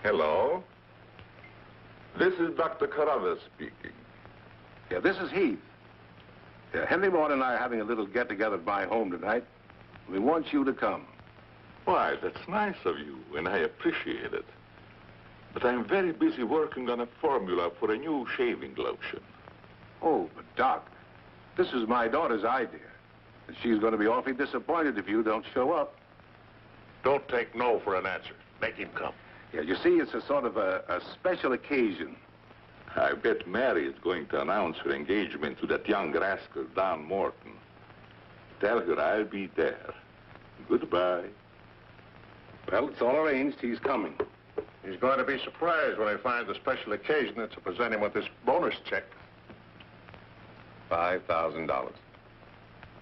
Hello. This is Dr. Carruthers speaking. Yeah, this is Heath. Yeah, Henry Moore and I are having a little get-together at my home tonight. We want you to come. Why, that's nice of you, and I appreciate it. But I'm very busy working on a formula for a new shaving lotion. Oh, but Doc, this is my daughter's idea. And she's going to be awfully disappointed if you don't show up. Don't take no for an answer. Make him come. Yeah, you see, it's a sort of a special occasion. I bet Mary is going to announce her engagement to that young rascal, Don Morton. Tell her I'll be there. Goodbye. Well, it's all arranged. He's coming. He's going to be surprised when he finds the special occasion is to present him with this bonus check. $5,000.